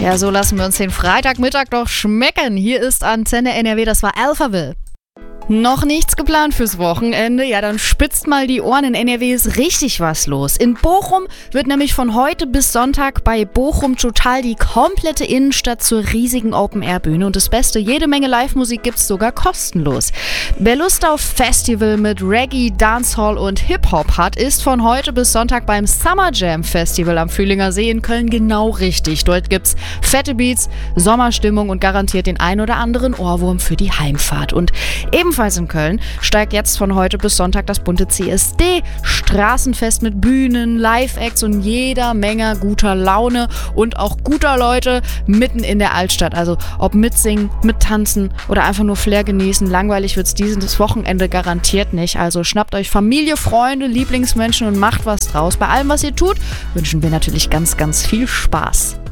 Ja, so lassen wir uns den Freitagmittag doch schmecken. Hier ist Antenne NRW, das war Alphaville. Noch nichts geplant fürs Wochenende? Ja, dann spitzt mal die Ohren. In NRW ist richtig was los. In Bochum wird nämlich von heute bis Sonntag bei Bochum Total die komplette Innenstadt zur riesigen Open-Air-Bühne. Und das Beste, jede Menge Live-Musik gibt's sogar kostenlos. Wer Lust auf Festival mit Reggae, Dancehall und Hip-Hop hat, ist von heute bis Sonntag beim Summer Jam Festival am Fühlinger See in Köln genau richtig. Dort gibt's fette Beats, Sommerstimmung und garantiert den ein oder anderen Ohrwurm für die Heimfahrt. Und ebenfalls in Köln steigt jetzt von heute bis Sonntag das bunte CSD-Straßenfest mit Bühnen, Live-Acts und jeder Menge guter Laune und auch guter Leute mitten in der Altstadt. Also ob mitsingen, mittanzen oder einfach nur Flair genießen, langweilig wird's dieses Wochenende garantiert nicht. Also schnappt euch Familie, Freunde, Lieblingsmenschen und macht was draus. Bei allem, was ihr tut, wünschen wir natürlich ganz, ganz viel Spaß.